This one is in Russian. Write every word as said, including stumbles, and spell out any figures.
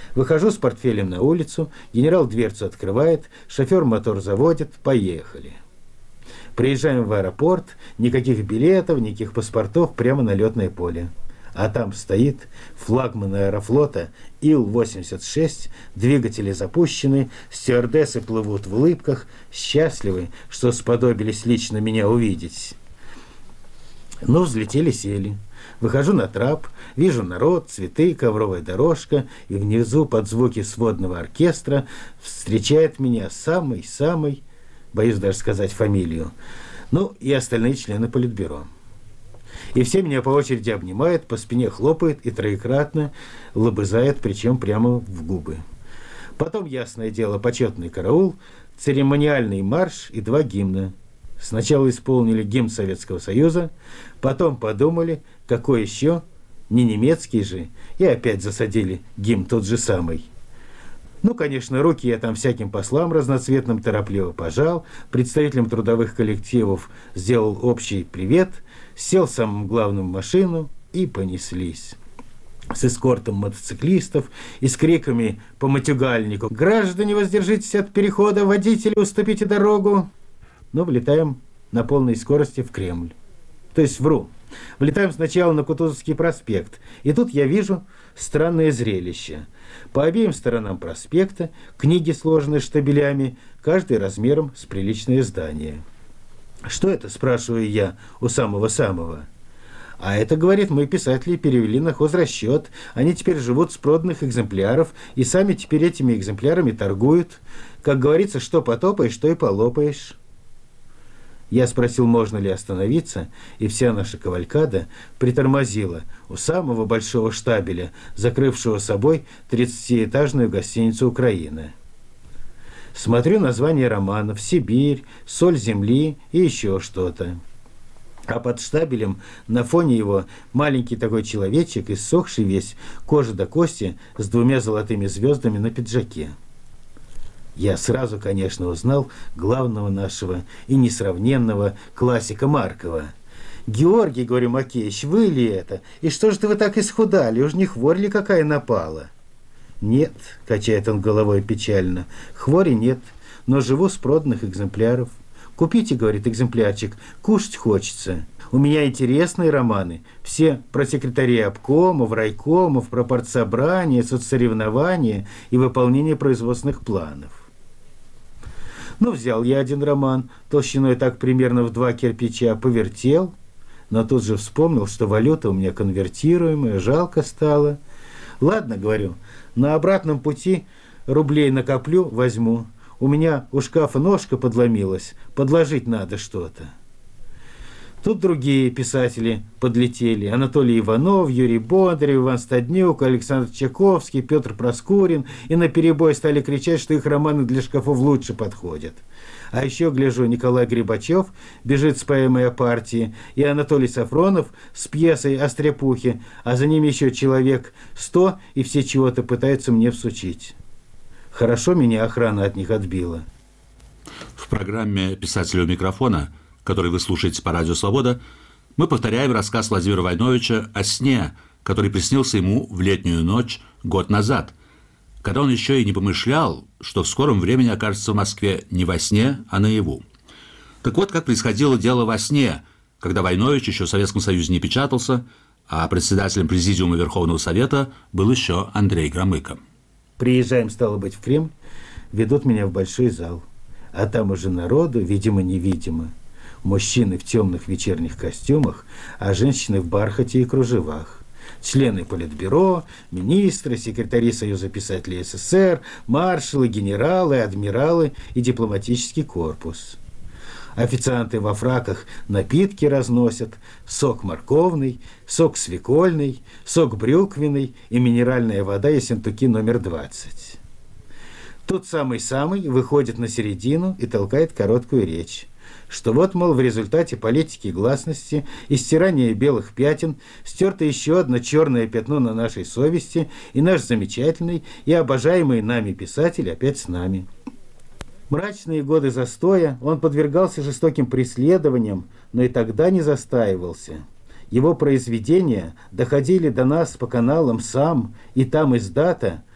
Выхожу с портфелем на улицу, генерал дверцу открывает, шофер мотор заводит, поехали. Приезжаем в аэропорт, никаких билетов, никаких паспортов, прямо на летное поле. А там стоит флагман аэрофлота Ил восемьдесят шесть, двигатели запущены, стюардессы плывут в улыбках, счастливы, что сподобились лично меня увидеть. Ну, взлетели, сели. Выхожу на трап, вижу народ, цветы, ковровая дорожка, и внизу под звуки сводного оркестра встречает меня самый-самый, боюсь даже сказать фамилию, ну и остальные члены политбюро. И все меня по очереди обнимают, по спине хлопают и троекратно лобызают, причем прямо в губы. Потом, ясное дело, почетный караул, церемониальный марш и два гимна. Сначала исполнили гимн Советского Союза, потом подумали, какой еще, не немецкий же, и опять засадили гимн тот же самый. Ну, конечно, руки я там всяким послам разноцветным торопливо пожал, представителям трудовых коллективов сделал общий привет, сел самым главным в машину и понеслись. С эскортом мотоциклистов и с криками по матюгальнику: «Граждане, воздержитесь от перехода, водители, уступите дорогу!» Но влетаем на полной скорости в Кремль. То есть вру. Влетаем сначала на Кутузовский проспект, и тут я вижу странное зрелище. По обеим сторонам проспекта книги, сложенные штабелями, каждый размером с приличное здание. Что это, спрашиваю я у самого-самого? А это, говорит, мы, писатели, перевели на хозрасчет. Они теперь живут с проданных экземпляров и сами теперь этими экземплярами торгуют. Как говорится, что потопаешь, то и полопаешь. Я спросил, можно ли остановиться, и вся наша кавалькада притормозила у самого большого штабеля, закрывшего собой тридцатиэтажную гостиницу «Украина». Смотрю название романов: «Сибирь», «Соль земли» и еще что-то. А под штабелем на фоне его маленький такой человечек, иссохший весь, кожа до кости, с двумя золотыми звездами на пиджаке. Я сразу, конечно, узнал главного нашего и несравненного классика Маркова. «Георгий, — говорю, — Макеевич, вы ли это? И что же вы так исхудали? Уж не хворь ли какая напала?» «Нет, — качает он головой печально, — хвори нет, но живу с проданных экземпляров. Купите, — говорит, — экземплярчик, кушать хочется. У меня интересные романы, все про секретарей обкомов, райкомов, про партсобрания, соцсоревнования и выполнение производственных планов». Ну, взял я один роман, толщиной так примерно в два кирпича, повертел, но тут же вспомнил, что валюта у меня конвертируемая, жалко стало. «Ладно, — говорю, — на обратном пути рублей накоплю, возьму. У меня у шкафа ножка подломилась, подложить надо что-то». Тут другие писатели подлетели: Анатолий Иванов, Юрий Бондарев, Иван Стаднюк, Александр Чайковский, Петр Проскурин, и наперебой стали кричать, что их романы для шкафов лучше подходят. А еще, гляжу, Николай Грибачев бежит с поэмой о партии, и Анатолий Сафронов с пьесой о стряпухе, а за ними еще человек сто, и все чего-то пытаются мне всучить. Хорошо меня охрана от них отбила. В программе «Писателю микрофона», который вы слушаете по радио «Свобода», мы повторяем рассказ Владимира Войновича о сне, который приснился ему в летнюю ночь год назад, когда он еще и не помышлял, что в скором времени окажется в Москве не во сне, а наяву. Так вот, как происходило дело во сне, когда Войнович еще в Советском Союзе не печатался, а председателем Президиума Верховного Совета был еще Андрей Громыко. Приезжаем, стало быть, в Кремль, ведут меня в большой зал, а там уже народу, видимо-невидимо. Мужчины в темных вечерних костюмах, а женщины в бархате и кружевах. Члены политбюро, министры, секретари Союза писателей СССР, маршалы, генералы, адмиралы и дипломатический корпус. Официанты во фраках напитки разносят: сок морковный, сок свекольный, сок брюквенный и минеральная вода Ессентуки номер двадцать. Тут самый-самый выходит на середину и толкает короткую речь, что вот, мол, в результате политики гласности и стирания белых пятен стерто еще одно черное пятно на нашей совести, и наш замечательный и обожаемый нами писатель опять с нами. Мрачные годы застоя он подвергался жестоким преследованиям, но и тогда не застаивался. Его произведения доходили до нас по каналам САМ и там издата,